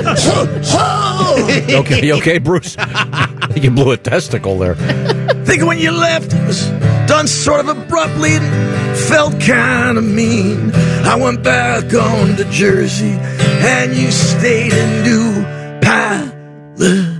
You okay, Bruce? I think you blew a testicle there. Think when you left, it was done sort of abruptly and felt kind of mean. I went back on to Jersey, and you stayed in New Palestine.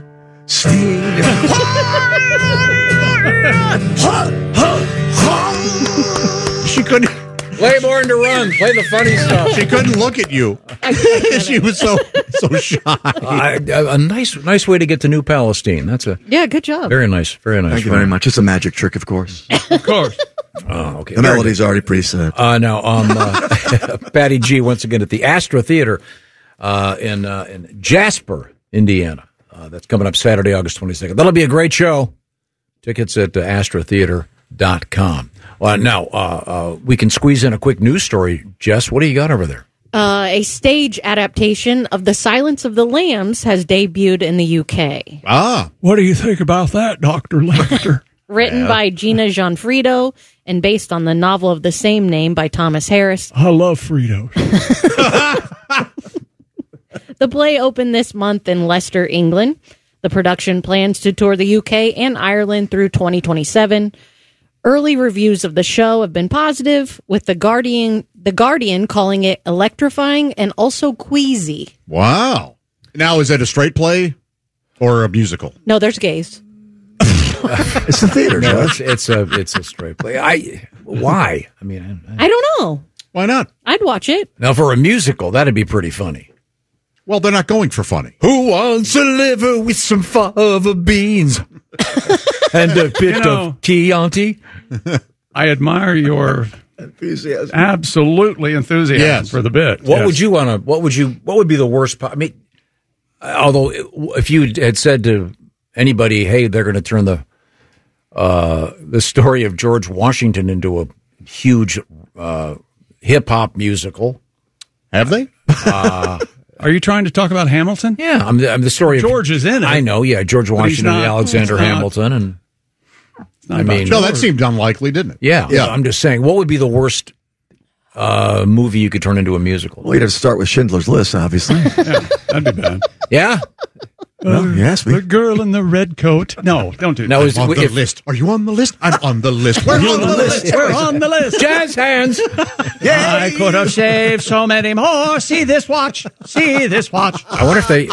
She couldn't. Play Born to Run. Play the funny stuff. She couldn't look at you. She was so shy. A nice way to get to New Palestine. That's a good job. Very nice. Very nice. Thank you very much. It's a magic trick, of course. Of course. Oh, okay. The melody's already preset. Now, Patty G once again at the Astra Theater in Jasper, Indiana. That's coming up Saturday, August 22nd. That'll be a great show. Tickets at astratheater.com. Now, we can squeeze in a quick news story. Jess, what do you got over there? A stage adaptation of The Silence of the Lambs has debuted in the UK. What do you think about that, Dr. Lecter? Written by Gina Gianfrido and based on the novel of the same name by Thomas Harris. I love Fritos. The play opened this month in Leicester, England. The production plans to tour the UK and Ireland through 2027. Early reviews of the show have been positive, with The Guardian calling it electrifying and also queasy. Wow. Now, is it a straight play or a musical? No, there's gays. It's a theater. No, it's a straight play. Why? I mean, I don't know. Why not? I'd watch it. Now, for a musical, that'd be pretty funny. Well, they're not going for funny. Who wants a liver with some fava beans and a bit of Chianti? I admire your enthusiasm. Absolutely enthusiasm for the bit. What would you want to? What would be the worst? I mean, although if you had said to anybody, "Hey, they're going to turn the story of George Washington into a huge hip hop musical," have they? Are you trying to talk about Hamilton? Yeah, I'm the story. George is in it. I know. Yeah, George Washington and Alexander Hamilton, and I mean, no, that seemed unlikely, didn't it? Yeah. I'm just saying, what would be the worst movie you could turn into a musical? Well, you'd have to start with Schindler's List, obviously. Yeah, that'd be bad. Yeah. Well, you asked me. The girl in the red coat. No, don't do that. No, I'm on the list. Are you on the list? I'm on the list. We're on the list. We're on the list. Jazz hands. I could have saved so many more. See this watch. See this watch. I wonder if they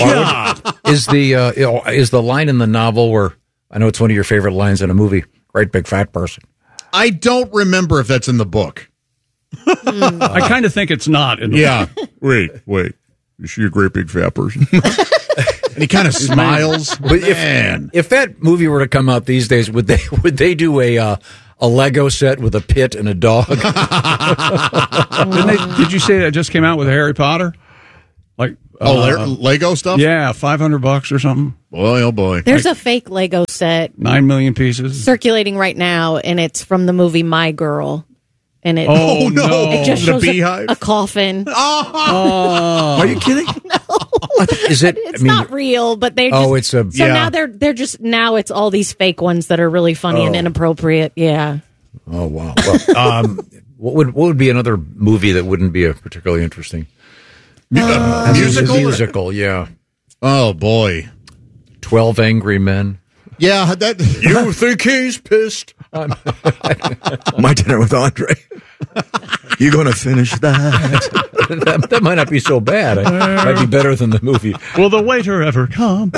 is the line in the novel where I know it's one of your favorite lines in a movie. Great big fat person. I don't remember if that's in the book. I kind of think it's not in the book. Wait. Is she a great big fat person? And he kind of smiles. But if that movie were to come out these days, would they do a Lego set with a pit and a dog? Did you say that just came out with Harry Potter? Like Lego stuff? Yeah, $500 or something. Boy, oh boy. There's a fake Lego set 9 million pieces circulating right now, and it's from the movie My Girl. And it, it just The shows beehive? a coffin. Are you kidding? Is it? It's not real, but they just, now they're just now it's all these fake ones that are really funny and inappropriate. Yeah. Oh wow. Well, what would be another movie that wouldn't be a particularly interesting musical? Musical, yeah. Oh boy. 12 Angry Men. Yeah, that. You think he's pissed? My Dinner with Andre. You going to finish that? that might not be so bad. It might be better than the movie. Will the waiter ever come?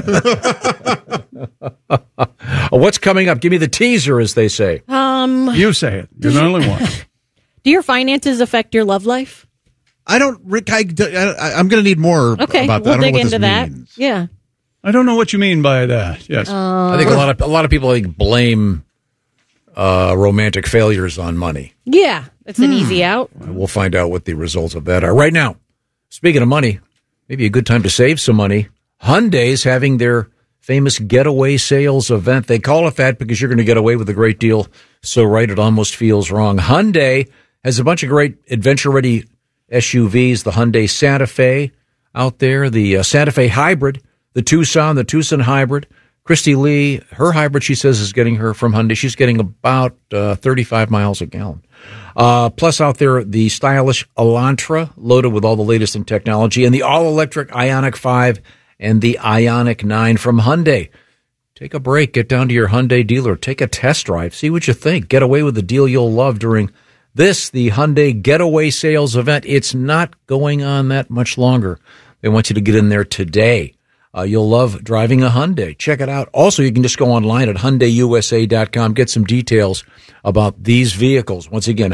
What's coming up? Give me the teaser, as they say. You say it. You're the only one. Do your finances affect your love life? I don't, Rick. I'm going to need more about that. We'll I don't dig know what into this that. means. Yeah. I don't know what you mean by that. Yes. I think a lot of people blame romantic failures on money. Yeah. It's an easy out. We'll find out what the results of that are. Right now, speaking of money, maybe a good time to save some money. Hyundai's having their famous getaway sales event. They call it that because you're going to get away with a great deal. So right, it almost feels wrong. Hyundai has a bunch of great adventure-ready SUVs. The Hyundai Santa Fe out there, the Santa Fe Hybrid, the Tucson Hybrid, Christy Lee, her hybrid, she says, is getting her from Hyundai. She's getting about 35 miles a gallon. Plus out there, the stylish Elantra, loaded with all the latest in technology, and the all-electric Ioniq 5 and the Ioniq 9 from Hyundai. Take a break, get down to your Hyundai dealer, take a test drive, see what you think. Get away with the deal you'll love during this, the Hyundai Getaway Sales event. It's not going on that much longer. They want you to get in there today. You'll love driving a Hyundai. Check it out. Also, you can just go online at HyundaiUSA.com, get some details about these vehicles. Once again,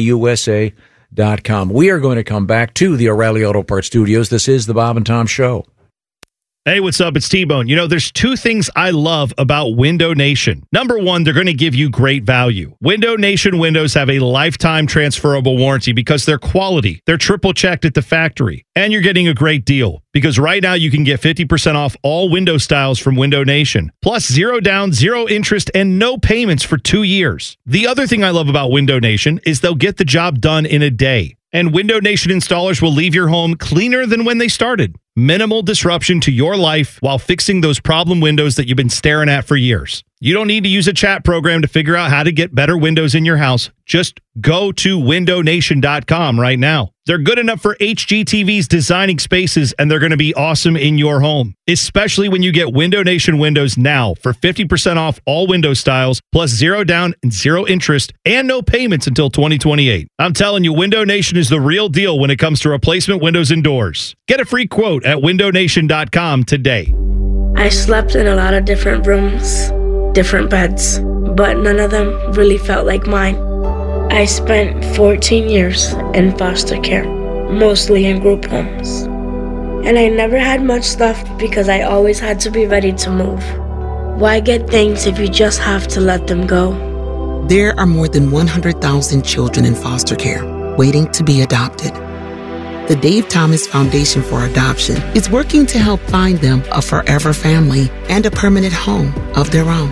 HyundaiUSA.com. We are going to come back to the O'Reilly Auto Parts Studios. This is the Bob and Tom Show. Hey, what's up? It's T-Bone. You know, there's two things I love about Window Nation. Number one, they're going to give you great value. Window Nation windows have a lifetime transferable warranty because they're quality. They're triple checked at the factory. And you're getting a great deal because right now you can get 50% off all window styles from Window Nation. Plus 0 down, 0 interest, and no payments for 2 years. The other thing I love about Window Nation is they'll get the job done in a day. And Window Nation installers will leave your home cleaner than when they started. Minimal disruption to your life while fixing those problem windows that you've been staring at for years. You don't need to use a chat program to figure out how to get better windows in your house. Just go to windownation.com right now. They're good enough for HGTV's designing spaces, and they're going to be awesome in your home, especially when you get Window Nation windows now for 50% off all window styles, plus 0 down and 0 interest, and no payments until 2028. I'm telling you, Window Nation is the real deal when it comes to replacement windows and doors. Get a free quote at windownation.com today. I slept in a lot of different rooms, different beds, but none of them really felt like mine. I spent 14 years in foster care, mostly in group homes. And I never had much stuff because I always had to be ready to move. Why get things if you just have to let them go? There are more than 100,000 children in foster care waiting to be adopted. The Dave Thomas Foundation for Adoption is working to help find them a forever family and a permanent home of their own.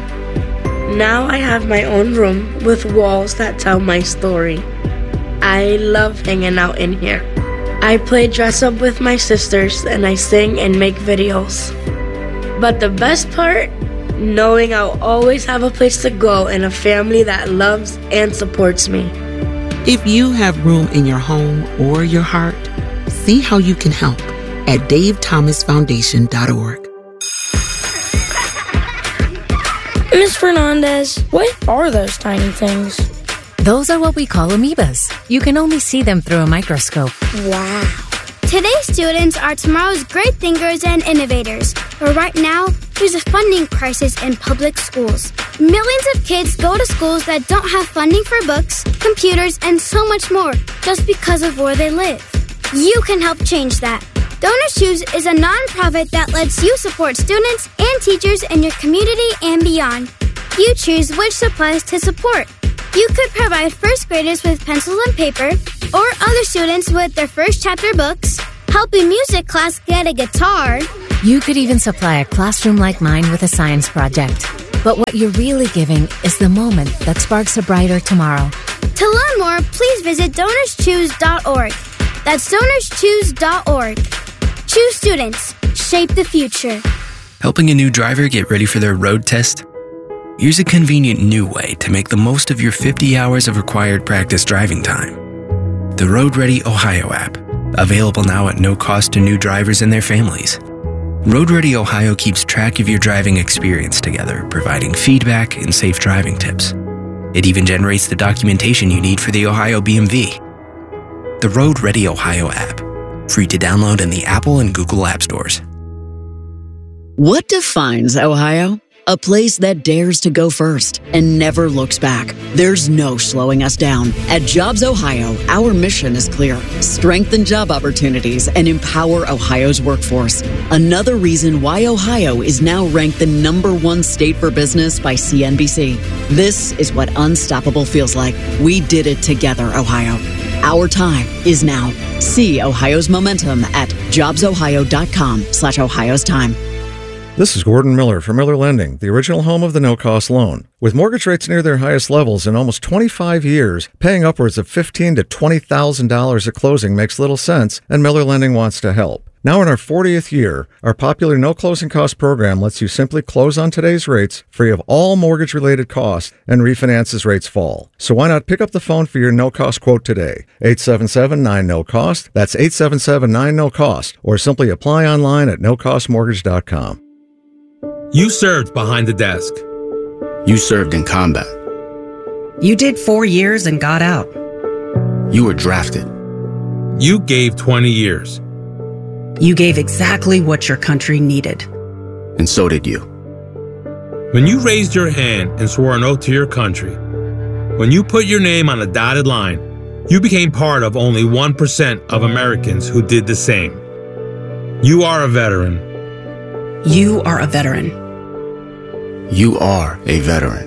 Now I have my own room with walls that tell my story. I love hanging out in here. I play dress up with my sisters and I sing and make videos. But the best part, knowing I'll always have a place to go and a family that loves and supports me. If you have room in your home or your heart, see how you can help at davethomasfoundation.org. Ms. Fernandez, what are those tiny things? Those are what we call amoebas. You can only see them through a microscope. Wow. Today's students are tomorrow's great thinkers and innovators. But right now, there's a funding crisis in public schools. Millions of kids go to schools that don't have funding for books, computers, and so much more just because of where they live. You can help change that. Donors Choose is a nonprofit that lets you support students and teachers in your community and beyond. You choose which supplies to support. You could provide first graders with pencils and paper, or other students with their first chapter books, help a music class get a guitar. You could even supply a classroom like mine with a science project. But what you're really giving is the moment that sparks a brighter tomorrow. To learn more, please visit DonorsChoose.org. That's DonorsChoose.org. Choose students. Shape the future. Helping a new driver get ready for their road test? Here's a convenient new way to make the most of your 50 hours of required practice driving time. The Road Ready Ohio app, available now at no cost to new drivers and their families. Road Ready Ohio keeps track of your driving experience together, providing feedback and safe driving tips. It even generates the documentation you need for the Ohio BMV. The Road Ready Ohio app, free to download in the Apple and Google App Stores. What defines Ohio? A place that dares to go first and never looks back. There's no slowing us down. At Jobs Ohio, our mission is clear. Strengthen job opportunities and empower Ohio's workforce. Another reason why Ohio is now ranked the #1 state for business by CNBC. This is what unstoppable feels like. We did it together, Ohio. Our time is now. See Ohio's momentum at jobsohio.com/Ohio's time. This is Gordon Miller from Miller Lending, the original home of the no-cost loan. With mortgage rates near their highest levels in almost 25 years, paying upwards of $15,000 to $20,000 at closing makes little sense, and Miller Lending wants to help. Now in our 40th year, our popular no closing cost program lets you simply close on today's rates, free of all mortgage-related costs, and refinance as rates fall. So why not pick up the phone for your no-cost quote today? 877-9-NO-COST. That's 877-9-NO-COST. Or simply apply online at nocostmortgage.com. You served behind the desk. You served in combat. You did 4 years and got out. You were drafted. You gave 20 years. You gave exactly what your country needed. And so did you. When you raised your hand and swore an oath to your country, when you put your name on a dotted line, you became part of only 1% of Americans who did the same. You are a veteran. You are a veteran. You are a veteran.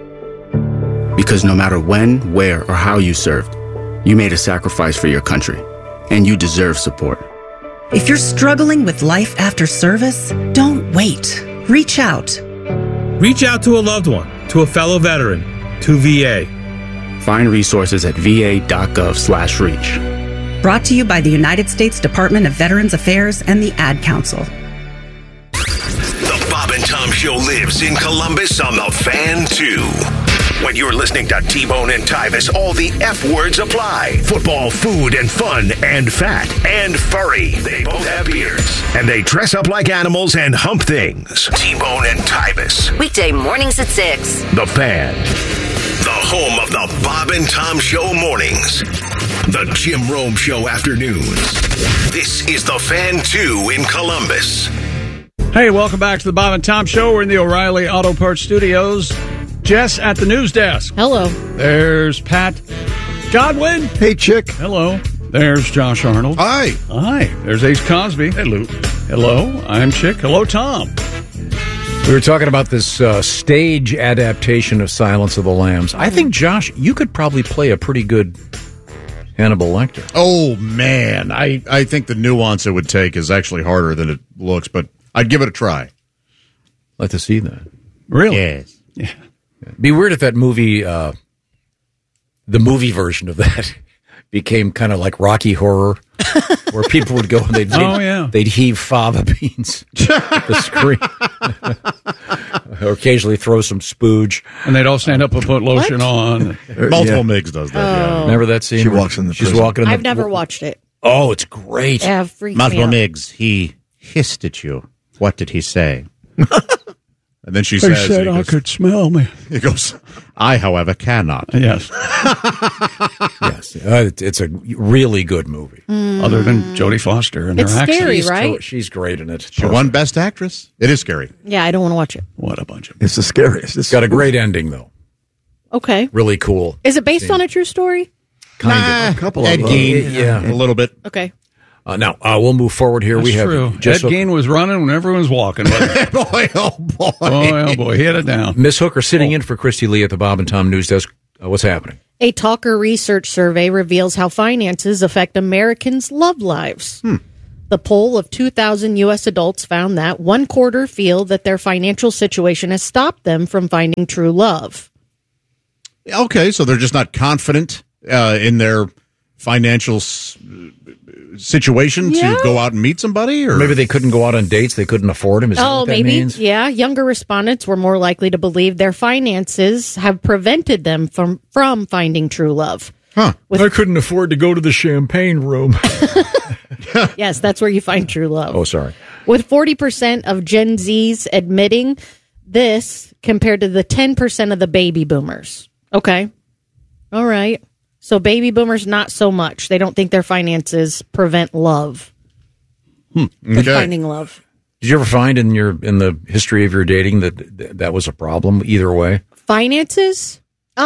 Because no matter when, where, or how you served, you made a sacrifice for your country, and you deserve support. If you're struggling with life after service, don't wait. Reach out. Reach out to a loved one, to a fellow veteran, to VA. Find resources at va.gov/reach. Brought to you by the United States Department of Veterans Affairs and the Ad Council. The Bob and Tom Show lives in Columbus on the Fan 2. When you're listening to T-Bone and Tyvis, all the F words apply. Football, food, and fun, and fat, and furry. They both have beards. And they dress up like animals and hump things. T-Bone and Tyvis. Weekday mornings at 6. The Fan. The home of the Bob and Tom Show mornings. The Jim Rome Show afternoons. This is the Fan 2 in Columbus. Hey, welcome back to the Bob and Tom Show. We're in the O'Reilly Auto Parts Studios. Jess at the news desk. Hello. There's Pat Godwin. Hey, Chick. Hello. There's Josh Arnold. Hi. Hi. There's Ace Cosby. Hello. Hello. I'm Chick. Hello, Tom. We were talking about this stage adaptation of Silence of the Lambs. I think, Josh, you could probably play a pretty good Hannibal Lecter. Oh, man. I think the nuance it would take is actually harder than it looks, but I'd give it a try. Like to see that. Really? Yes. Yeah. It'd be weird if that movie, the movie version of that, became kind of like Rocky Horror, where people would go and they'd heave fava beans at the screen, or occasionally throw some spooge, and they'd all stand up and put lotion on. Multiple Miggs does that. Yeah. Remember that scene? She walks in the She's prison. walking. I've never watched it. Oh, it's great. Yeah, freaks me Multiple out. Miggs, he hissed at you. What did he say? And then she They says, said I could smell me. He goes, I, however, cannot. Yes. Yes. It's a really good movie. Other than Jodie Foster and It's her accent. scary, right? She's great in it. She won Best Actress. It is scary. Yeah, I don't want to watch it. What a bunch of... It's the scariest. It's got a great ending, though. Okay. Really cool. Is it based on a true story? Kind of. A couple Ed of Gein, yeah. A little bit. Okay. Now, we'll move forward here. That's we have true. just Ed Gein was running when everyone was walking. Boy, oh, boy. Oh, boy. He had it down. Miss Hooker sitting in for Christy Lee at the Bob and Tom News Desk. What's happening? A Talker research survey reveals how finances affect Americans' love lives. The poll of 2,000 U.S. adults found that 1/4 feel that their financial situation has stopped them from finding true love. Okay, so they're just not confident in their financial situation to go out and meet somebody? Or maybe they couldn't go out on dates. They couldn't afford them. Is that what that maybe. means? Yeah. Younger respondents were more likely to believe their finances have prevented them from finding true love. Huh. I couldn't afford to go to the champagne room. Yes, that's where you find true love. Oh, sorry. With 40% of Gen Zs admitting this compared to the 10% of the baby boomers. Okay. All right. So baby boomers, not so much. They don't think their finances prevent love. Okay. Finding love. Did you ever find in the history of your dating that was a problem either way? Finances?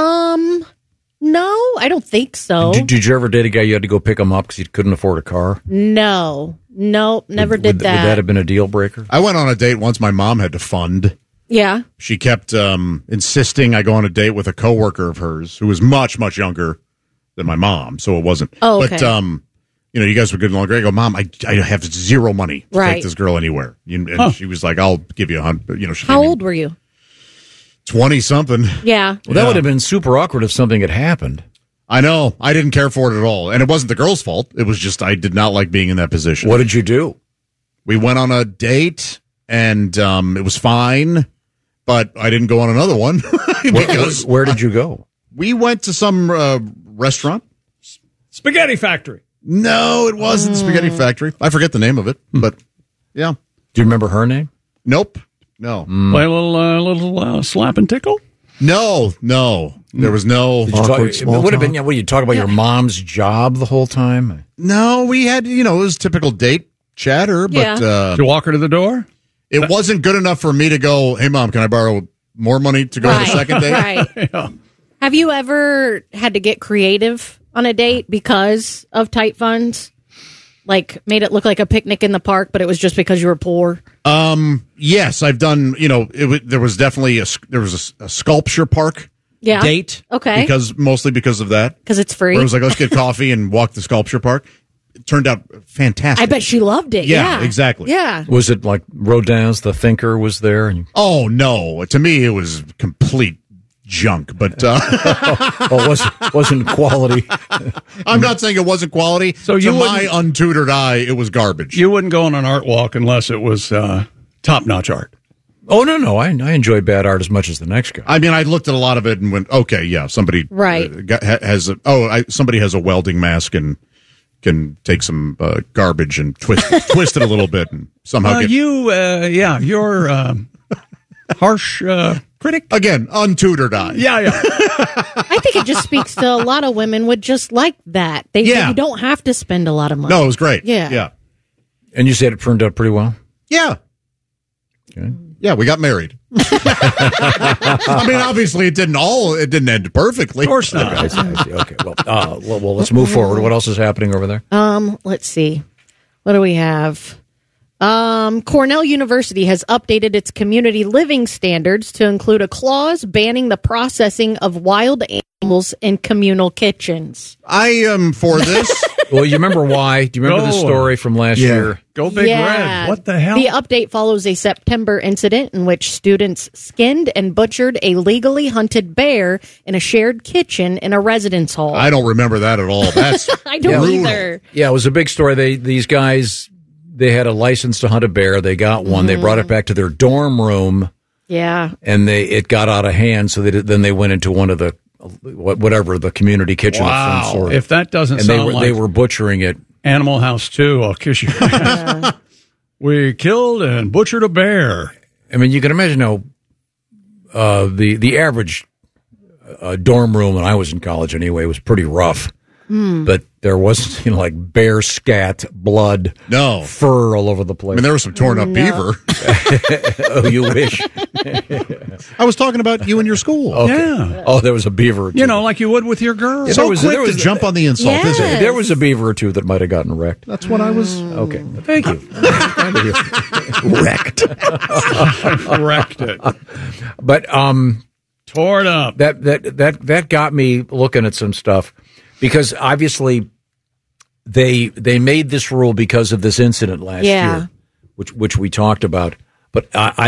No, I don't think so. Did you ever date a guy you had to go pick him up because he couldn't afford a car? No, never did that. Would that have been a deal breaker? I went on a date once my mom had to fund. Yeah. She kept insisting I go on a date with a coworker of hers who was much, much younger than my mom, so it wasn't. Oh, okay. But, you guys were getting along great. I go, Mom, I have zero money to take this girl anywhere. And she was like, I'll give you $100. She How old were you? 20-something. Yeah. Well, that would have been super awkward if something had happened. I know. I didn't care for it at all. And it wasn't the girl's fault. It was just I did not like being in that position. What did you do? We went on a date, and it was fine, but I didn't go on another one. Because where did you go? We went to some restaurant. Spaghetti Factory. No, it wasn't Spaghetti Factory. I forget the name of it, but yeah. Do you remember her name? Nope. No. Play a little slap and tickle? No. There was no. It would have been. What, you talk about your mom's job the whole time? No, we had, it was typical date chatter, but did you walk her to the door? It wasn't good enough for me to go, hey, Mom, can I borrow more money to go on a second date? Right. Yeah. Have you ever had to get creative on a date because of tight funds? Like made it look like a picnic in the park, but it was just because you were poor? Yes, I've done, there was definitely a sculpture park date. Okay. Mostly because of that. Because it's free. Where it was like, let's get coffee and walk the sculpture park. It turned out fantastic. I bet she loved it. Yeah, exactly. Yeah. Was it like Rodin's The Thinker was there? Oh, no. To me, it was complete junk, but wasn't quality. I'm not saying it wasn't quality. So to my untutored eye, it was garbage. You wouldn't go on an art walk unless it was top-notch art. Oh, no. I enjoy bad art as much as the next guy. I mean, I looked at a lot of it and went, okay, yeah, somebody somebody has a welding mask and can take some garbage and twist it a little bit and somehow get... you're harsh critic. Again, untutored eye. Yeah. I think it just speaks to a lot of women would just like that. You don't have to spend a lot of money. No, it was great. Yeah. And you said it turned out pretty well? Yeah. Okay. Yeah, we got married. I mean, obviously, it didn't end perfectly. Of course not. I see. Okay. Well, let's move forward. What else is happening over there? Let's see. What do we have? Cornell University has updated its community living standards to include a clause banning the processing of wild animals in communal kitchens. I am for this. Well, you remember why? Do you remember the story from last year? Go Big Red. What the hell? The update follows a September incident in which students skinned and butchered a legally hunted bear in a shared kitchen in a residence hall. I don't remember that at all. That's I don't brutal. either. Yeah, it was a big story. These guys, they had a license to hunt a bear. They got one. They brought it back to their dorm room. Yeah. And it got out of hand, so then they went into one of the the community kitchen of some sort. If that doesn't and sound they were butchering it. Animal House 2, I'll kiss your ass. We killed and butchered a bear. I mean, you can imagine how the average dorm room when I was in college anyway was pretty rough. But there wasn't like bear scat, blood, fur all over the place. I mean, there was some torn up beaver. Oh, you wish. I was talking about you and your school. Okay. Yeah. Oh, there was a beaver or two. Like you would with your girl. So quick to jump on the insult, isn't it? There was a beaver or two that might have gotten wrecked. That's what I was... Okay. Thank you. Wrecked. Wrecked it. But torn up. That got me looking at some stuff. Because obviously they made this rule because of this incident last year, which we talked about. But I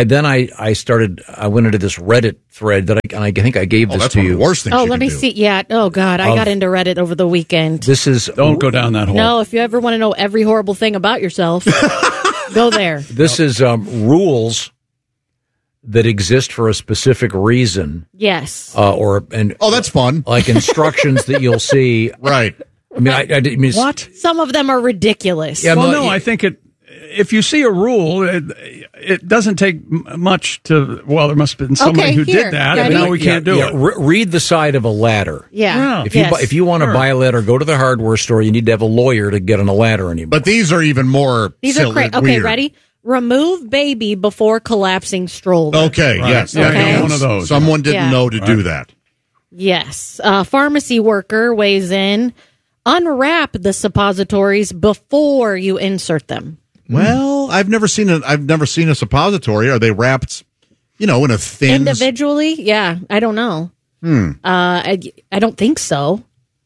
went into this Reddit thread that I think I gave this to you. Worst thing. Let me see. Yeah. Oh God, I got into Reddit over the weekend. Don't go down that hole. No, if you ever want to know every horrible thing about yourself, go there. This is rules that exist for a specific reason. Yes. That's fun. Like instructions that you'll see. Right. I mean, I mean, what? Some of them are ridiculous. Yeah, I think if you see a rule, it doesn't take much to. Well, there must have been somebody who did that, but now we can't do it. Read the side of a ladder. Yeah. If you want to buy a ladder, go to the hardware store. You need to have a lawyer to get on a ladder anymore. But these are even more. These are crazy. Okay, ready? Remove baby before collapsing stroller. Okay, right. Yes. Okay. One of those. Someone didn't know to do that. Yes. Pharmacy worker weighs in. Unwrap the suppositories before you insert them. Well, I've never seen a suppository. Are they wrapped, in a thin... Individually? Yeah, I don't know. I don't think so.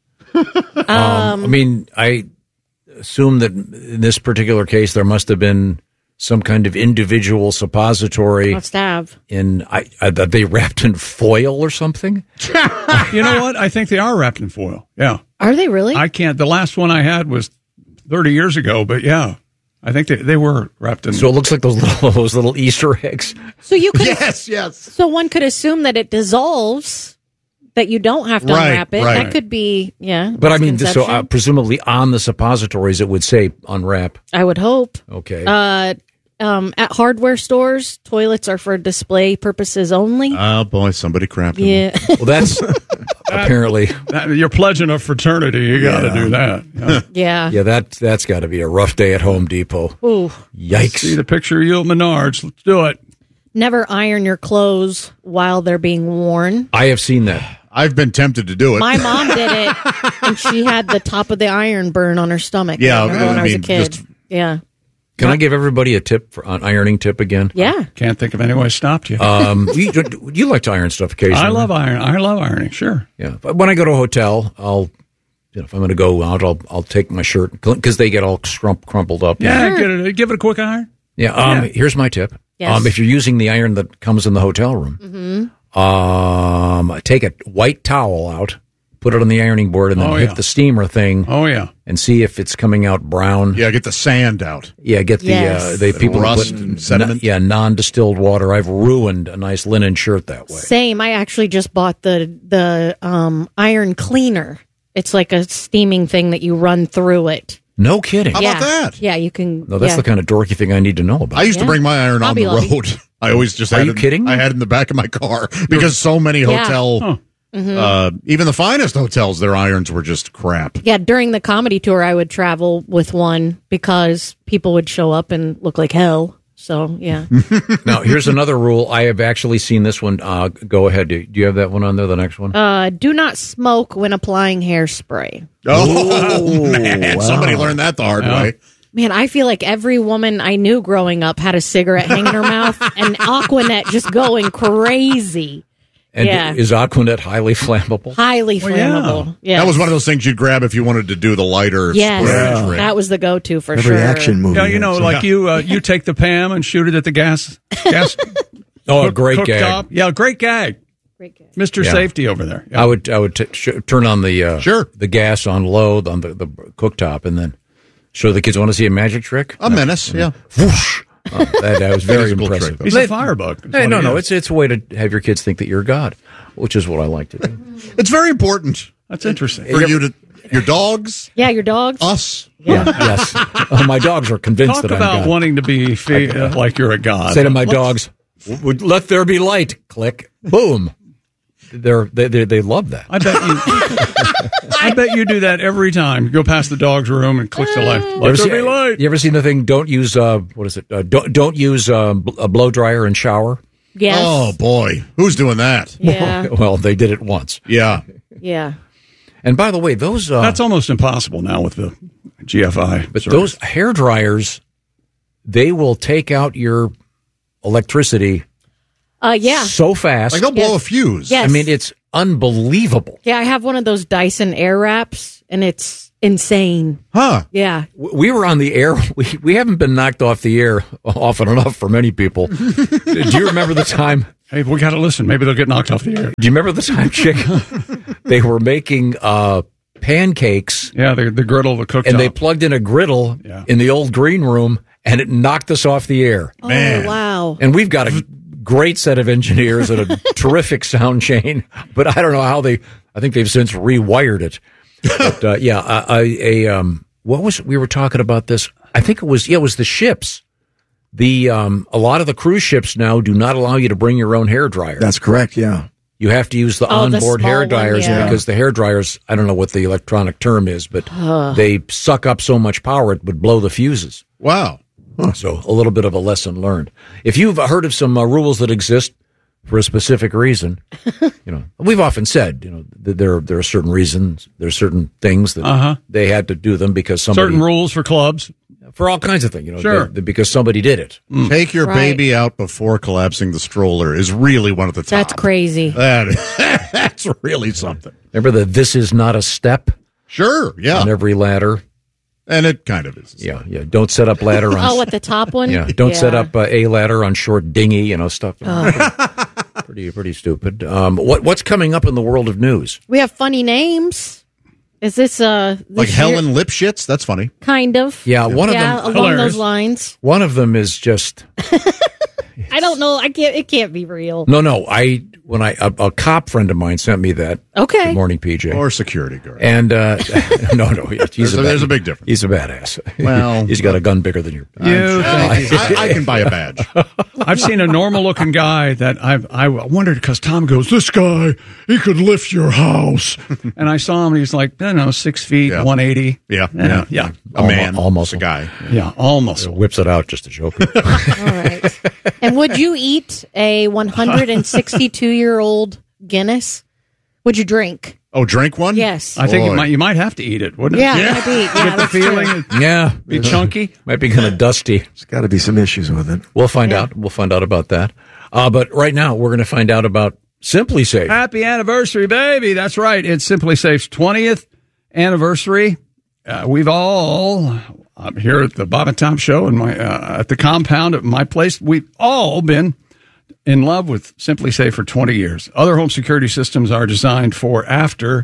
I mean, I assume that in this particular case, there must have been some kind of individual suppository. Must have. That they wrapped in foil or something? You know what? I think they are wrapped in foil. Yeah. Are they really? I can't. The last one I had was 30 years ago, but yeah. I think they were wrapped in. So it looks like those little Easter eggs. So you could yes. So one could assume that it dissolves, that you don't have to unwrap it. Right. That could be, But I mean, so presumably on the suppositories, it would say unwrap. I would hope. Okay. At hardware stores, toilets are for display purposes only. Oh boy, somebody crapped. Yeah. Well, that's apparently you're pledging a fraternity. You got to do that. Yeah. Yeah, that's got to be a rough day at Home Depot. Ooh. Yikes! See the picture of you at Menards. Let's do it. Never iron your clothes while they're being worn. I have seen that. I've been tempted to do it. My mom did it, and she had the top of the iron burn on her stomach. Yeah, when I was a kid. Yeah. Can I give everybody a tip on ironing tip again? Yeah. Can't think of anyone who stopped you. You like to iron stuff occasionally. I love ironing. Sure. Yeah. But when I go to a hotel, if I'm going to go out, I'll take my shirt because they get all crumpled up. Yeah. Give it a quick iron. Yeah. Here's my tip. Yes. If you're using the iron that comes in the hotel room, take a white towel out, put it on the ironing board, and then hit the steamer thing. Oh yeah, and see if it's coming out brown. Yeah, get the sand out. Yeah, get the people rust put and sediment. Non-distilled water. I've ruined a nice linen shirt that way. Same. I actually just bought the iron cleaner. It's like a steaming thing that you run through it. No kidding. How about that? Yeah, you can. No, that's the kind of dorky thing I need to know about. I used to bring my iron on the road. I always just had Are you kidding me? I had it in the back of my car because so many hotel, even the finest hotels, their irons were just crap. Yeah, during the comedy tour, I would travel with one because people would show up and look like hell. So, yeah. Now, here's another rule. I have actually seen this one. Go ahead. Do you have that one on there, the next one? Do not smoke when applying hairspray. Oh, man. Wow. Somebody learned that the hard way. Man, I feel like every woman I knew growing up had a cigarette hanging in her mouth and Aquanet just going crazy. And is Aquanet highly flammable? Highly flammable. Yeah. That was one of those things you'd grab if you wanted to do the lighter spray trick. That was the go-to for sure. Action movie. Yeah, you take the Pam and shoot it at the gas. A great gag. Top. Yeah, great gag. Mr. Safety over there. Yeah. I would turn on the gas on low on the cooktop and then show the kids. Want to see a magic trick? A menace, yeah. Whoosh. That was very impressive. He's a firebug. Hey, no, it's a way to have your kids think that you're God, which is what I like to do. It's very important. That's interesting. For you to, your dogs. Yeah, your dogs. Us. Yeah. Yes. My dogs are convinced that I'm God. Talk about wanting to be like you're a God. Say to my dogs, let there be light. Click. Boom. They love that. I bet you do that every time. You go past the dog's room and click the light. Let there be light. You ever seen the thing? Don't use what is it? Don't use a blow dryer and shower. Yes. Oh boy, who's doing that? Yeah. Well, they did it once. Yeah. Yeah. And by the way, those that's almost impossible now with the GFI. But those hair dryers, they will take out your electricity. So fast. Like they'll blow a fuse. Yes. I mean, it's unbelievable. Yeah, I have one of those Dyson Air Wraps, and it's insane. Huh. Yeah. We were on the air. We haven't been knocked off the air often enough for many people. Do you remember the time? Hey, we got to listen. Maybe they'll get knocked off the air. Do you remember the time, Chick? They were making pancakes. Yeah, the griddle, the cooktop. And they plugged in a griddle in the old green room, and it knocked us off the air. Oh, man. Wow. And we've got a great set of engineers and a terrific sound chain, but I don't know how I think they've since rewired it. But what was, we were talking about this. I think it was the ships. A lot of the cruise ships now do not allow you to bring your own hair dryer. That's correct. Yeah. You have to use the onboard hair dryers because the hair dryers, I don't know what the electronic term is, but they suck up so much power it would blow the fuses. Wow. So a little bit of a lesson learned. If you've heard of some rules that exist for a specific reason, we've often said, that there are certain reasons, there are certain things that they had to do them because somebody. Certain rules for clubs. For all kinds of things, sure. Because somebody did it. Take your baby out before collapsing the stroller is really one of the top. That's crazy. That's really something. Remember this is not a step? Sure, yeah. On every ladder. And it kind of is. Yeah. Don't set up ladder on. At the top one? Yeah. Don't set up a ladder on short dinghy, stuff. Pretty stupid. What's coming up in the world of news? We have funny names. Is this like Helen Lipschitz? That's funny. Kind of. Yeah, one of them along those lines. One of them is just. I don't know. It can't be real. No. A cop friend of mine sent me that. Okay. Good morning, PJ. Or security guard. And no. There's a big difference. He's a badass. Well, he's got a gun bigger than you. I can buy a badge. I've seen a normal looking guy that I wondered because Tom goes, this guy, he could lift your house. And I saw him and he's like, 6 feet, 180. Yeah. A man. Almost a guy. Yeah, almost. Whips it out just to show people. All right. And would you eat a 162-year-old Guinness? Would you drink? Oh, drink one? Yes. I think you might have to eat it, wouldn't it? Yeah. Get the feeling. Yeah. Be chunky. Might be kind of dusty. There's got to be some issues with it. We'll find out. We'll find out about that. But right now, we're going to find out about Simply Safe. Happy anniversary, baby. That's right. It's Simply Safe's 20th anniversary. We've all... here at the Bob and Tom Show and at the compound at my place, we've all been in love with Simply Safe for 20 years. Other home security systems are designed for after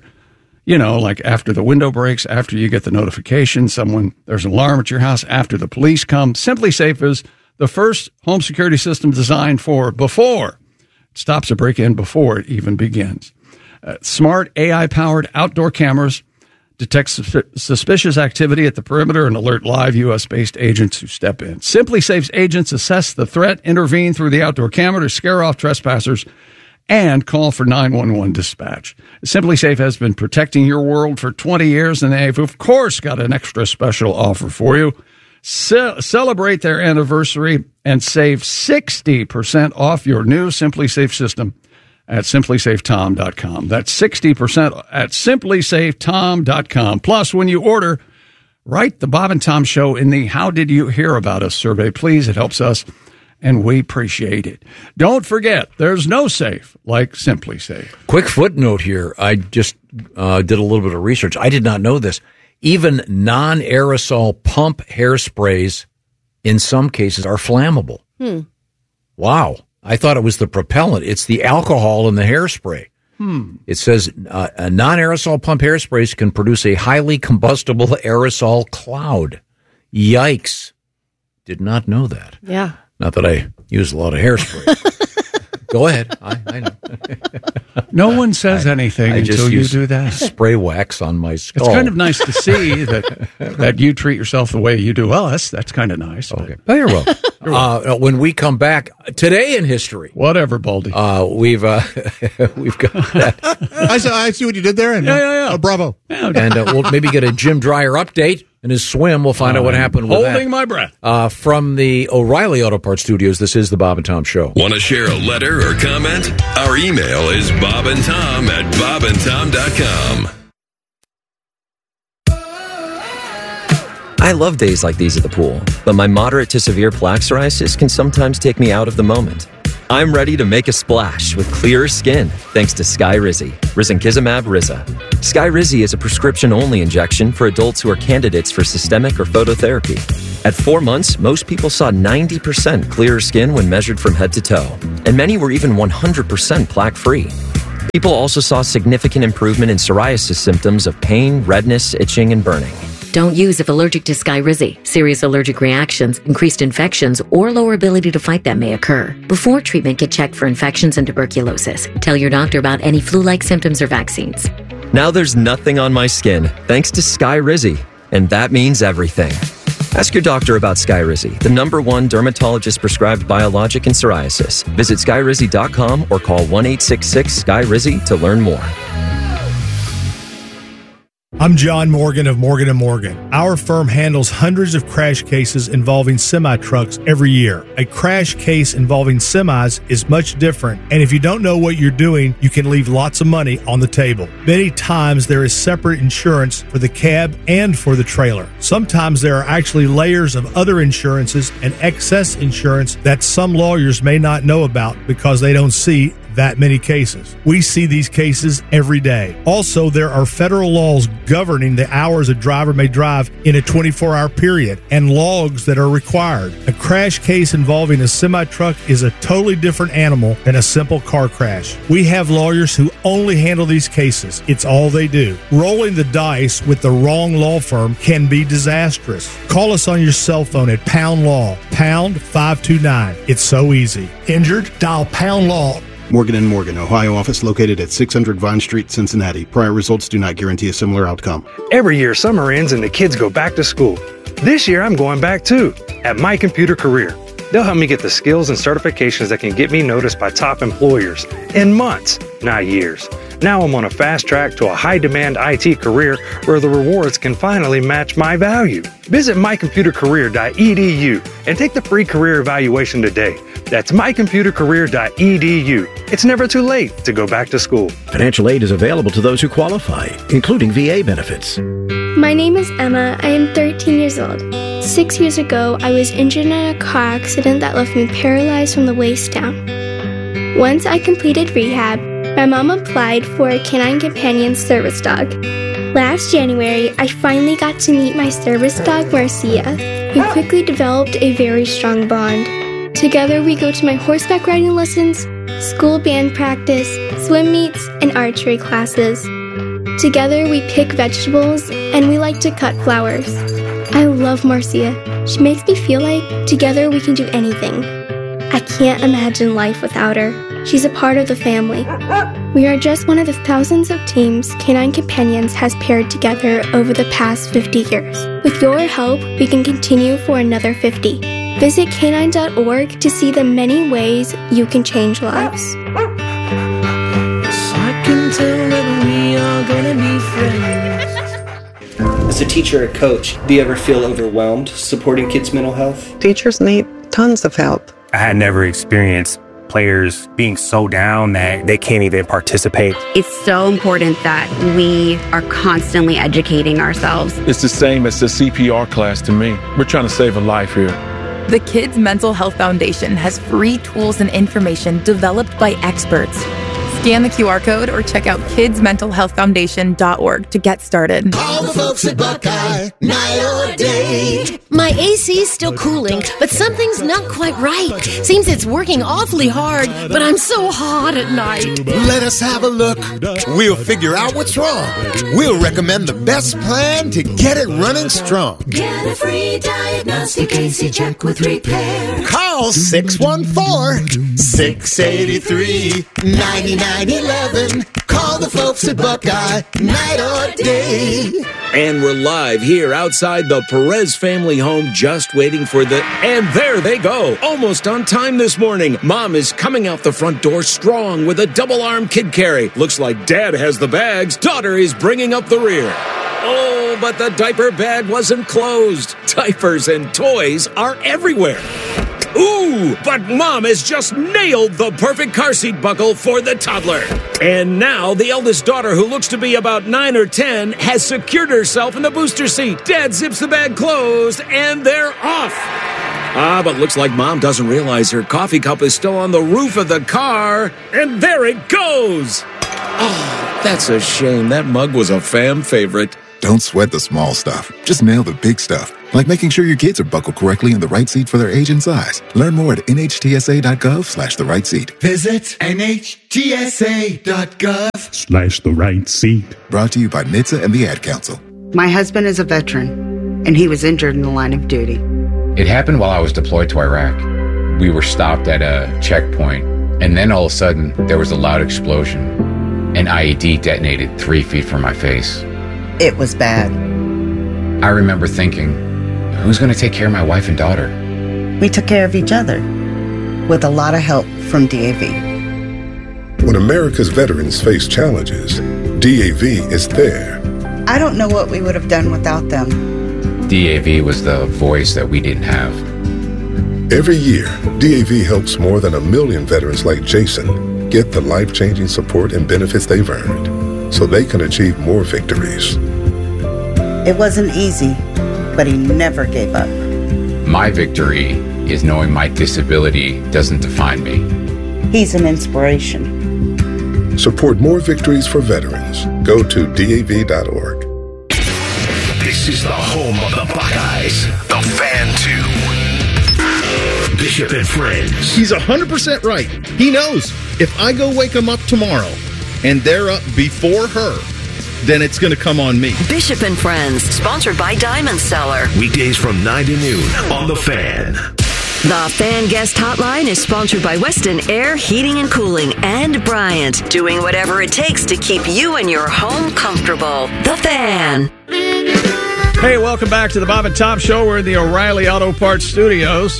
the window breaks, after you get the notification, there's an alarm at your house, after the police come. Simply Safe is the first home security system designed for before. It stops a break-in before it even begins. Smart AI-powered outdoor cameras detect suspicious activity at the perimeter and alert live U.S.-based agents who step in. Simply Safe's agents assess the threat, intervene through the outdoor camera to scare off trespassers, and call for 911 dispatch. Simply Safe has been protecting your world for 20 years, and they've, of course, got an extra special offer for you. Celebrate their anniversary and save 60% off your new Simply Safe system at simplysafetom.com. That's 60% at simplysafetom.com. Plus, when you order, write the Bob and Tom Show in the How Did You Hear About Us survey, please. It helps us, and we appreciate it. Don't forget, there's no safe like Simply Safe. Quick footnote here. I just did a little bit of research. I did not know this. Even non-aerosol pump hairsprays, in some cases, are flammable. Wow. I thought it was the propellant. It's the alcohol in the hairspray. It says non-aerosol pump hairsprays can produce a highly combustible aerosol cloud. Yikes. Did not know that. Yeah. Not that I use a lot of hairspray. Go ahead. I know. No one says anything until you do that. Spray wax on my skull. It's kind of nice to see that you treat yourself the way you do us. That's kind of nice. Okay. Oh, you're welcome. When we come back today in history, whatever, Baldy, we've got that. I see what you did there. And, yeah. Bravo. And we'll maybe get a Jim Dreyer update. In his swim, we'll find out what happened with that. Holding my breath. From the O'Reilly Auto Parts Studios, this is the Bob and Tom Show. Want to share a letter or comment? Our email is bobandtom@bobandtom.com. I love days like these at the pool, but my moderate to severe plaque psoriasis can sometimes take me out of the moment. I'm ready to make a splash with clearer skin thanks to Skyrizi, risankizumab Riza. Skyrizi is a prescription-only injection for adults who are candidates for systemic or phototherapy. At 4 months, most people saw 90% clearer skin when measured from head to toe, and many were even 100% plaque-free. People also saw significant improvement in psoriasis symptoms of pain, redness, itching, and burning. Don't use if allergic to Skyrizi. Serious allergic reactions, increased infections, or lower ability to fight them may occur. Before treatment, get checked for infections and tuberculosis. Tell your doctor about any flu-like symptoms or vaccines. Now there's nothing on my skin thanks to Skyrizi, and that means everything. Ask your doctor about Skyrizi, the #1 dermatologist-prescribed biologic in psoriasis. Visit Skyrizi.com or call 1-866-SKY-RIZI to learn more. I'm John Morgan of Morgan & Morgan. Our firm handles hundreds of crash cases involving semi-trucks every year. A crash case involving semis is much different, and if you don't know what you're doing, you can leave lots of money on the table. Many times there is separate insurance for the cab and for the trailer. Sometimes there are actually layers of other insurances and excess insurance that some lawyers may not know about because they don't see that many cases. We see these cases every day. Also, there are federal laws governing the hours a driver may drive in a 24-hour period and logs that are required. A crash case involving a semi-truck is a totally different animal than a simple car crash. We have lawyers who only handle these cases. It's all they do. Rolling the dice with the wrong law firm can be disastrous. Call us on your cell phone at Pound Law, pound 529. It's so easy. Injured? Dial Pound Law. Morgan & Morgan, Ohio office located at 600 Vine Street, Cincinnati. Prior results do not guarantee a similar outcome. Every year, summer ends and the kids go back to school. This year, I'm going back too, at My Computer Career. They'll help me get the skills and certifications that can get me noticed by top employers in months, not years. Now I'm on a fast track to a high-demand IT career where the rewards can finally match my value. Visit mycomputercareer.edu and take the free career evaluation today. That's mycomputercareer.edu. It's never too late to go back to school. Financial aid is available to those who qualify, including VA benefits. My name is Emma. I am 13 years old. 6 years ago, I was injured in a car accident that left me paralyzed from the waist down. Once I completed rehab, my mom applied for a Canine Companion service dog. Last January, I finally got to meet my service dog, Marcia. We quickly developed a very strong bond. Together, we go to my horseback riding lessons, school band practice, swim meets, and archery classes. Together, we pick vegetables, and we like to cut flowers. I love Marcia. She makes me feel like together we can do anything. I can't imagine life without her. She's a part of the family. We are just one of the thousands of teams Canine Companions has paired together over the past 50 years. With your help, we can continue for another 50. Visit canine.org to see the many ways you can change lives. I can tell that we are gonna be friends. As a teacher or coach, do you ever feel overwhelmed supporting kids' mental health? Teachers need tons of help. I had never experienced players being so down that they can't even participate. It's so important that we are constantly educating ourselves. It's the same as the CPR class to me. We're trying to save a life here. The Kids Mental Health Foundation has free tools and information developed by experts. Scan the QR code or check out kidsmentalhealthfoundation.org to get started. Call the folks at Buckeye, night or day. My AC's still cooling, but something's not quite right. Seems it's working awfully hard, but I'm so hot at night. Let us have a look. We'll figure out what's wrong. We'll recommend the best plan to get it running strong. Get a free diagnostic AC check with repair. Call 614-683-9911. Call the folks at Buckeye, night or day. And we're live here outside the Perez family home, just waiting for the... And there they go, almost on time this morning. Mom is coming out the front door strong with a double-arm kid carry. Looks like Dad has the bags. Daughter is bringing up the rear. Oh, but the diaper bag wasn't closed. Diapers and toys are everywhere. Ooh, but Mom has just nailed the perfect car seat buckle for the toddler. And now the eldest daughter, who looks to be about 9 or 10, has secured herself in the booster seat. Dad zips the bag closed, and they're off. But looks like Mom doesn't realize her coffee cup is still on the roof of the car. And there it goes. Oh, that's a shame. That mug was a fam favorite. Don't sweat the small stuff. Just nail the big stuff, like making sure your kids are buckled correctly in the right seat for their age and size. Learn more at nhtsa.gov/the right seat. Visit nhtsa.gov/the right seat. Brought to you by NHTSA and the Ad Council. My husband is a veteran, and he was injured in the line of duty. It happened while I was deployed to Iraq. We were stopped at a checkpoint, and then all of a sudden, there was a loud explosion. An IED detonated 3 feet from my face. It was bad. I remember thinking, who's going to take care of my wife and daughter? We took care of each other, with a lot of help from DAV. When America's veterans face challenges, DAV is there. I don't know what we would have done without them. DAV was the voice that we didn't have. Every year, DAV helps more than 1 million veterans like Jason get the life-changing support and benefits they've earned, so they can achieve more victories. It wasn't easy, but he never gave up. My victory is knowing my disability doesn't define me. He's an inspiration. Support more victories for veterans. Go to DAV.org. This is the home of the Buckeyes. The Fan 2. Bishop and Friends. He's 100% right. He knows if I go wake him up tomorrow and they're up before her, then it's going to come on me. Bishop and Friends, sponsored by Diamond Seller. Weekdays from 9 to noon on The Fan. The Fan Guest Hotline is sponsored by Weston Air Heating and Cooling and Bryant, doing whatever it takes to keep you and your home comfortable. The Fan. Hey, welcome back to the Bob and Tom Show. We're in the O'Reilly Auto Parts Studios.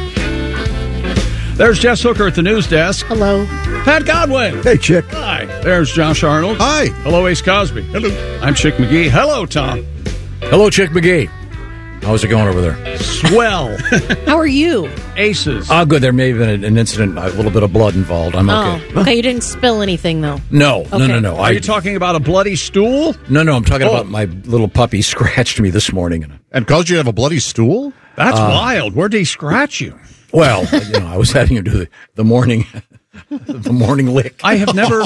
There's Jess Hooker at the news desk. Hello. Pat Godwin. Hey, Chick. Hi. There's Josh Arnold. Hi. Hello, Ace Cosby. Hello. I'm Chick McGee. Hello, Tom. Hello, Chick McGee. How's it going over there? Swell. How are you? Aces. Oh, good. There may have been an incident, a little bit of blood involved. I'm okay. Oh, okay. You didn't spill anything, though. No. Are you talking about a bloody stool? No, I'm talking about my little puppy scratched me this morning. And caused you to have a bloody stool? That's wild. Where'd he scratch you? Well, I was having him do the morning the morning lick. I have never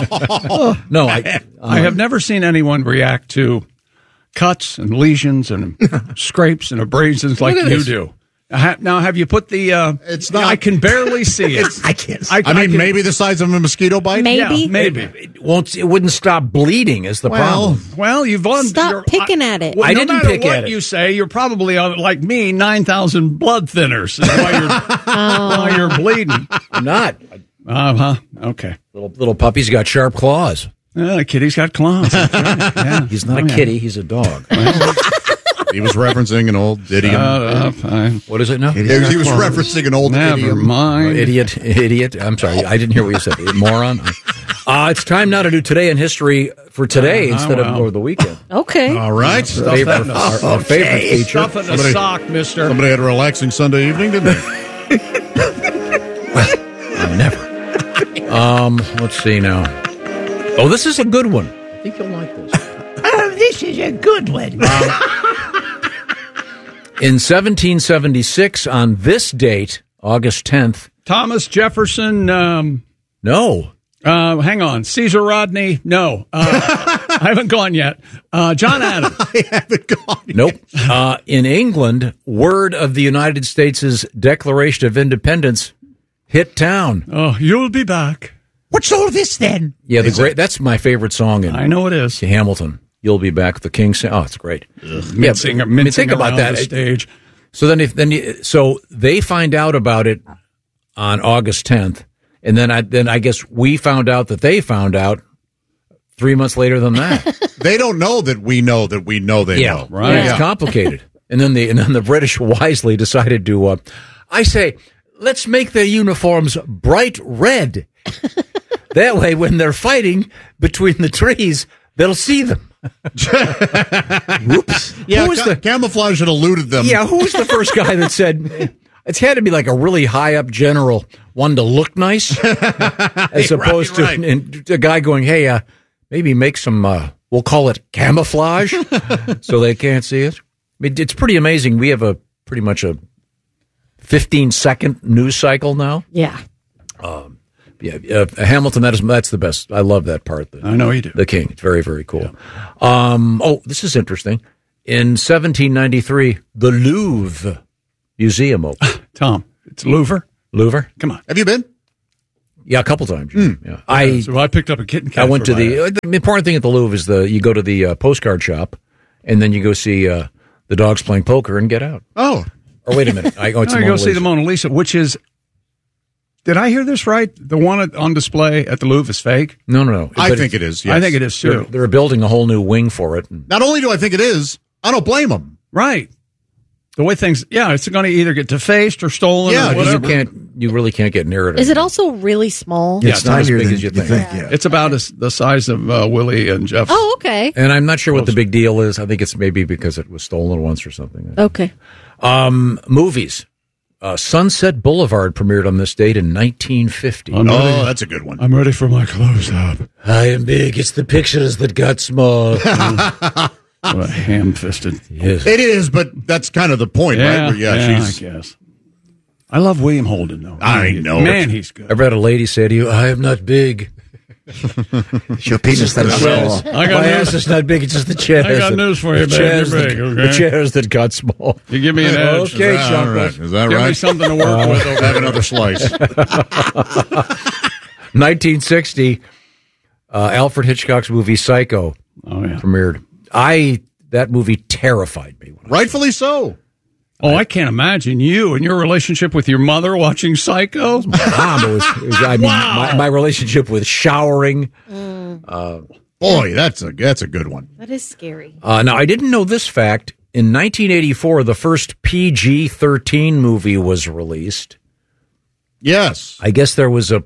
I have never seen anyone react to cuts and lesions and scrapes and abrasions like you do. Now, have you put the? It's not. I can barely see it. I can't. I mean, maybe the size of a mosquito bite. Maybe. Yeah, maybe. It wouldn't stop bleeding. Is the problem? Well, you've Stop picking at it. I didn't pick at it. You say you're probably like me, 9,000 blood thinners while you're bleeding. I'm not. Okay. Little puppy's got sharp claws. Kitty's got claws. Yeah. He's not a kitty. He's a dog. He was referencing an old idiom. What is it now? He was referencing an old idiom. Never mind. Idiot. I'm sorry. I didn't hear what you said. Moron. It's time now to do Today in History for today instead of over the weekend. Okay. All right. Our favorite feature. Stuff in a sock, mister. Somebody had a relaxing Sunday evening, didn't they? Never. Let's see now. Oh, this is a good one. I think you'll like this. This is a good one. In 1776, on this date, August 10th. Thomas Jefferson. No. Hang on. Caesar Rodney. No. I haven't gone yet. John Adams. I haven't gone yet. Nope. In England, word of the United States' Declaration of Independence hit town. Oh, you'll be back. What's all this then? Yeah, that's my favorite song. I know it is. Hamilton. You'll be back. The King. Oh, it's great. Mincing think about that. The stage. So so they find out about it on August 10th, and then I guess we found out that they found out 3 months later than that. They don't know that we know that we know they know. Right? Yeah, it's complicated. And then the British wisely decided to. I say, let's make their uniforms bright red. That way, when they're fighting between the trees, they'll see them. Whoops. Yeah, camouflage had eluded them. Yeah, who was the first guy that said it's had to be like a really high up general, one to look nice, as opposed to a guy going, hey, maybe make some, we'll call it camouflage, so they can't see it. I mean, it's pretty amazing. We have pretty much a 15-second news cycle now. Yeah. Hamilton, that's the best. I love that part. I know you do. The King. It's very, very cool. Yeah. This is interesting. In 1793, the Louvre Museum opened. Tom, it's Louvre? Louvre? Come on. Have you been? Yeah, a couple times. Yeah. I picked up a kitten cat. I went to the important thing at the Louvre is you go to the postcard shop, and then you go see the dogs playing poker and get out. Oh. Or wait a minute. I go see the Mona Lisa, which is... Did I hear this right? The one on display at the Louvre is fake? No. I think it is, yes. I think it is, too. They're building a whole new wing for it. Not only do I think it is, I don't blame them. Right. The way things... Yeah, it's going to either get defaced or stolen or whatever. You really can't get near it. Is it also really small? Yeah, it's not as big as you think. Yeah. It's about the size of Willie and Jeff. Oh, okay. And I'm not sure what the big deal is. I think it's maybe because it was stolen once or something. Okay. Movies. Sunset Boulevard premiered on this date in 1950. That's a good one. I'm ready for my close-up. I am big. It's the pictures that got small. What a ham-fisted. Yes. It is, but that's kind of the point, right? I guess. I love William Holden, though. I know. Man, he's good. I read a lady say to you, I am not big. Your penis that is small. My ass is not big. It's just the chairs. I got news for you, man. You're big, okay? The chairs that got small. You give me an edge. Okay, Sean. Right. Is that give right? me something to work with. Okay? Have another slice. 1960, Alfred Hitchcock's movie Psycho premiered. That movie terrified me. Rightfully so. Oh, I can't imagine you and your relationship with your mother watching Psycho. Mom, my relationship with showering. Boy, that's a good one. That is scary. Now, I didn't know this fact. In 1984, the first PG-13 movie was released. Yes. I guess there was a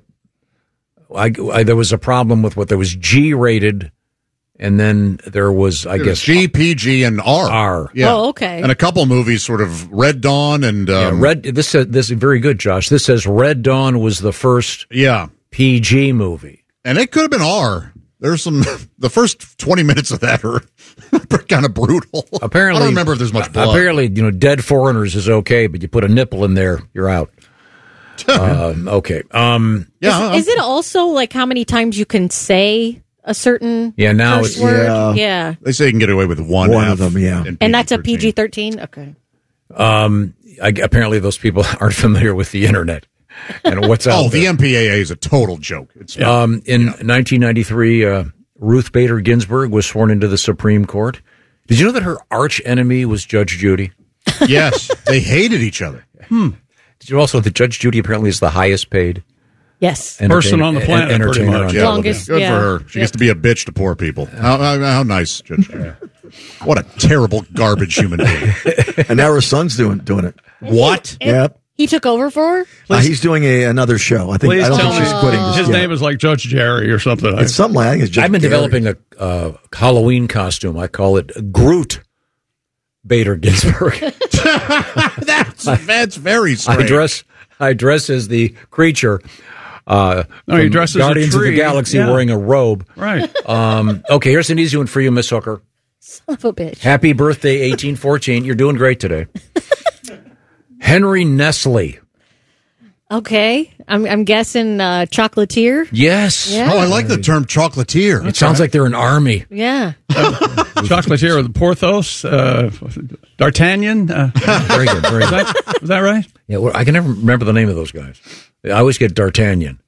problem with there was G-rated, and then there was, I guess, G, PG, and R. Yeah. Oh, okay. And a couple movies, sort of Red Dawn and This is very good, Josh. This says Red Dawn was the first PG movie, and it could have been R. There's some. The first 20 minutes of that are kind of brutal. Apparently, I don't remember if there's much blood. Apparently, Dead Foreigners is okay, but you put a nipple in there, you're out. Okay. Is it also like how many times you can say a certain now first it's word? Yeah. They say you can get away with one of them. Yeah, and that's a PG-13. Okay. Apparently, those people aren't familiar with the internet and what's out the there. MPAA is a total joke. It's in 1993, Ruth Bader Ginsburg was sworn into the Supreme Court. Did you know that her arch enemy was Judge Judy? Yes, they hated each other. Did you also that Judge Judy apparently is the highest paid? Yes, person on the planet, pretty much. Yeah, longest. Good for her. She gets to be a bitch to poor people. How nice, Judge Judy. What a terrible garbage human being. And now her son's doing it. What? Yep. He took over for her? He's doing another show. I don't think she's quitting. His name is like Judge Jerry or something. It's something like I think it's Judge I've been Gary. developing a Halloween costume. I call it Groot Bader Ginsburg. That's very strange. I dress as the creature. You dress as Guardians a tree. of the Galaxy wearing a robe. Right. Okay, here's an easy one for you, Miss Hooker. Son of a bitch. Happy birthday, 1814. You're doing great today. Henry Nestle. Okay. I'm guessing chocolatier. Yes. Yeah. Oh, I like the term chocolatier. It sounds like they're an army. Yeah. Chocolatier of the Porthos, D'Artagnan. Very good. Very good. Was that right? Yeah, well, I can never remember the name of those guys. I always get D'Artagnan.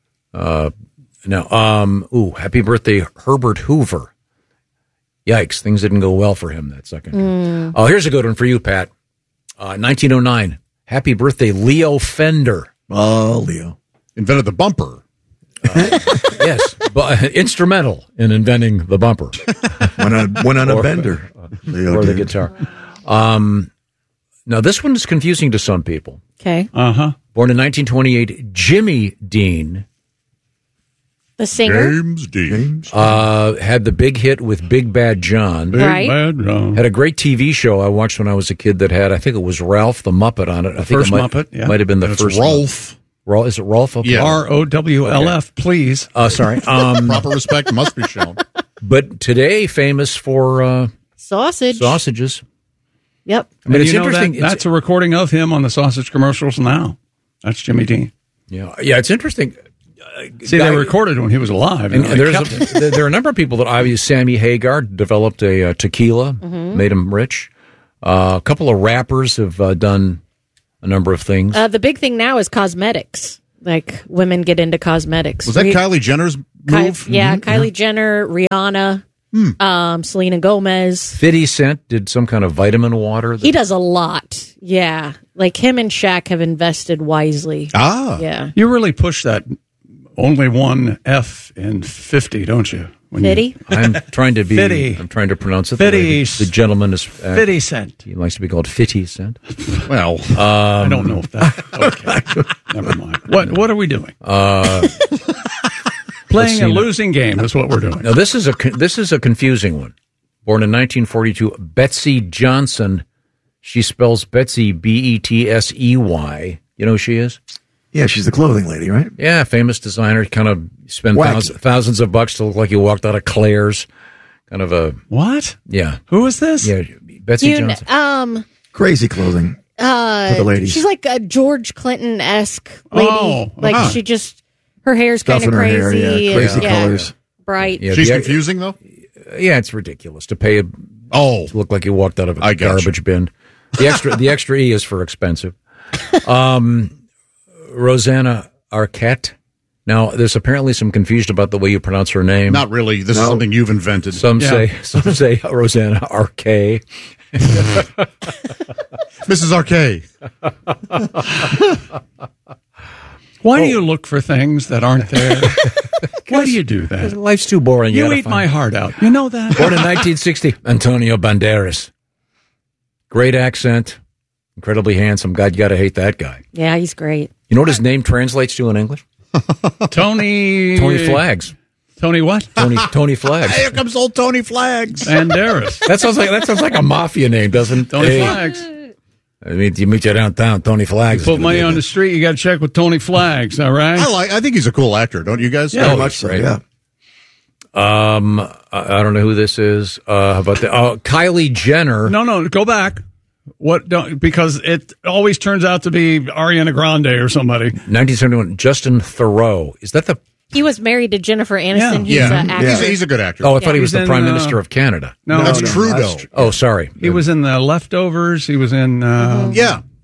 Happy birthday, Herbert Hoover. Yikes, things didn't go well for him that second. Oh, here's a good one for you, Pat. 1909. Happy birthday, Leo Fender. Oh, Leo. Invented the bumper. Yes, but instrumental in inventing the bumper. Went on a bender. Or the guitar. Now, this one is confusing to some people. Okay. Born in 1928, Jimmy Dean. The singer? James Dean. Had the big hit with Big Bad John. Right. Bad John. Had a great TV show I watched when I was a kid that had, I think it was Ralph the Muppet on it. I think first it Muppet, might have been the first Rolf. Is it Rolf? Okay. Yeah. ROWLF, please. Sorry. Proper respect must be shown. But today, famous for sausages. Yep. I mean, And it's interesting. That's a recording of him on the sausage commercials now. That's Jimmy Dean. Yeah, it's interesting. See, they recorded when he was alive. And there are a number of people that obviously, Sammy Hagar developed a tequila, made him rich. A couple of rappers have done a number of things. The big thing now is cosmetics. Like women get into cosmetics. Was that Kylie Jenner's move? Kylie Jenner, Rihanna, Selena Gomez. 50 Cent did some kind of vitamin water. He does a lot. Yeah. Like him and Shaq have invested wisely. Yeah. You really push that only one F in 50, don't you? 50? I'm trying to be. 50. I'm trying to pronounce it. 50. The gentleman is 50 Cent. He likes to be called 50 Cent. Well, I don't know if that. Okay, never mind. What are we doing? Playing a losing game is what we're doing. Now this is a confusing one. Born in 1942, Betsy Johnson. She spells Betsy Betsey. You know who she is? Yeah, she's the clothing lady, right? Yeah, famous designer. Kind of spent thousands of bucks to look like you walked out of Claire's. Kind of a what? Yeah. Who is this? Yeah, Betsy Johnson. Crazy clothing for the ladies. She's like a George Clinton-esque lady. She just Her hair's Stuff kind of in her crazy. hair, yeah, crazy colors. Bright. Yeah, She's confusing, though? Yeah, it's ridiculous to pay to look like you walked out of a garbage bin. The extra E is for expensive. Rosanna Arquette. Now, there's apparently some confusion about the way you pronounce her name. Not really. This is something you've invented. Some say Rosanna Arquette. Mrs. Arquette. Why do you look for things that aren't there? Why do you do that? Life's too boring. You eat my heart out. You know that? Born in 1960, Antonio Banderas. Great accent. Incredibly handsome. God, you got to hate that guy. Yeah, he's great. You know what his name translates to in English? Tony Flags. Tony what? Tony Flags. Here comes old Tony Flags. Banderas. That sounds like a mafia name, doesn't it? Tony Flags. I mean, you meet you downtown, Tony Flags. Put money on the street, you got to check with Tony Flags, all right? I think he's a cool actor, don't you guys? Yeah, much so, yeah. I don't know who this is. How about that? Kylie Jenner. No, go back. Because it always turns out to be Ariana Grande or somebody. 1971, Justin Theroux. Is that the... He was married to Jennifer Aniston. He's an actor. He's a good actor. Oh, I thought he was the Prime Minister of Canada. No, that's Trudeau. Oh, sorry. He was in The Leftovers. He was in... one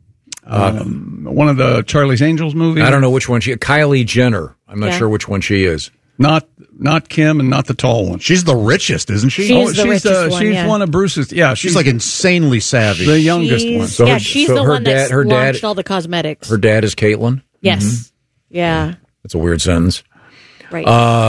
of the Charlie's Angels movies. I don't know which one she... Kylie Jenner. I'm not sure which one she is. Not Kim and not the tall one. She's the richest, isn't she? She's the richest one, She's one of Bruce's... Yeah, she's like insanely savvy. The youngest one. So she's the one that launched all the cosmetics. Her dad is Caitlyn? Yes. Mm-hmm. Yeah. That's a weird sentence. Right.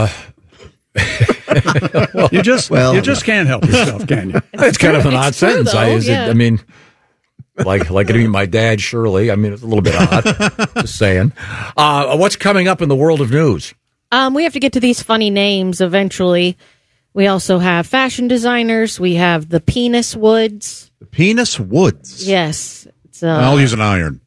You just can't help yourself, can you? It's kind of an odd sentence. Though, I mean, like it being my dad, Shirley. I mean, it's a little bit odd. Just saying. What's coming up in the world of news? We have to get to these funny names eventually. We also have fashion designers. We have the Penis Woods. The Penis Woods? Yes. I'll use an iron.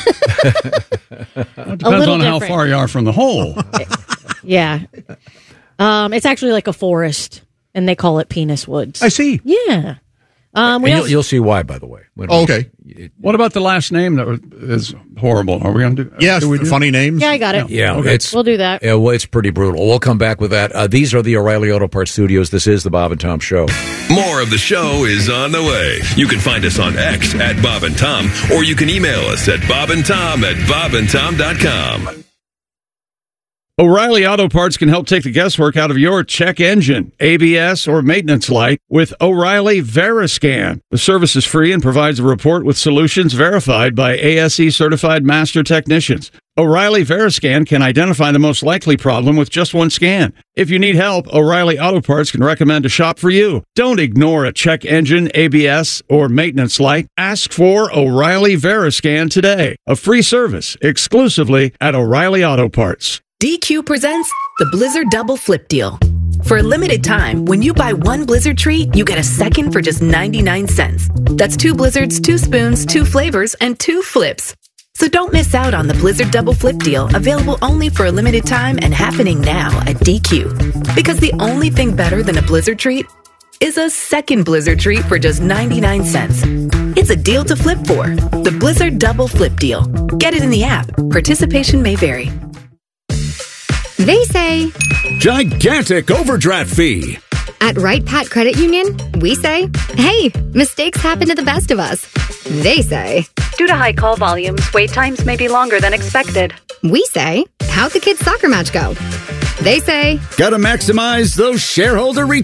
It depends on how far you are from the hole. Yeah. It's actually like a forest, and they call it Penis Woods. I see. Yeah. You'll see why, by the way. Okay. What about the last name that is horrible? Are we going to do? Yes, funny names. Yeah, I got it. Yeah, okay. We'll do that. Yeah, well, it's pretty brutal. We'll come back with that. These are the O'Reilly Auto Parts Studios. This is the Bob and Tom Show. More of the show is on the way. You can find us on X at Bob and Tom, or you can email us at bobandtom@bobandtom.com. O'Reilly Auto Parts can help take the guesswork out of your check engine, ABS, or maintenance light with O'Reilly Veriscan. The service is free and provides a report with solutions verified by ASE certified master technicians. O'Reilly Veriscan can identify the most likely problem with just one scan. If you need help, O'Reilly Auto Parts can recommend a shop for you. Don't ignore a check engine, ABS, or maintenance light. Ask for O'Reilly Veriscan today. A free service exclusively at O'Reilly Auto Parts. DQ presents the Blizzard Double Flip Deal. For a limited time, when you buy one Blizzard treat, you get a second for just 99 cents. That's 2 Blizzards, 2 spoons, 2 flavors, and 2 flips. So don't miss out on the Blizzard Double Flip Deal, available only for a limited time and happening now at DQ. Because the only thing better than a Blizzard treat is a second Blizzard treat for just 99 cents. It's a deal to flip for. The Blizzard Double Flip Deal. Get it in the app. Participation may vary. They say, gigantic overdraft fee. At Wright Pat Credit Union, we say, hey, mistakes happen to the best of us. They say, due to high call volumes, wait times may be longer than expected. We say, how'd the kids' soccer match go? They say, gotta maximize those shareholder returns.